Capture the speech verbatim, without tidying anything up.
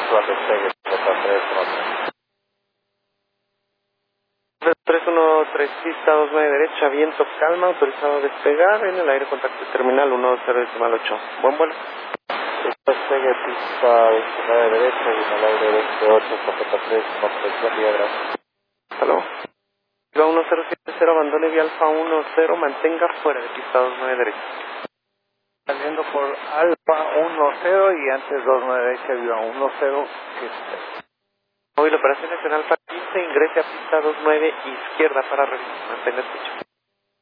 actual despegue, J tres cuatro. tres uno tres, pista dos nueve derecha, viento calma, autorizado a despegar, en el aire contacto terminal uno cero decimal ocho. Buen vuelo. Despegue, pista veintinueve derecha y en el aire veintiocho, J tres, no presión, día, gracias. Hasta luego. Viva uno cero siete cero, abandone vía Alfa uno cero, mantenga fuera de pista dos nueve derecha. Saliendo por Alfa uno cero y antes dos nueve derecha, Viva uno cero, que Móvil Operación Nacional para quince, ingrese a pista dos nueve izquierda para revisar, mantenga escucha.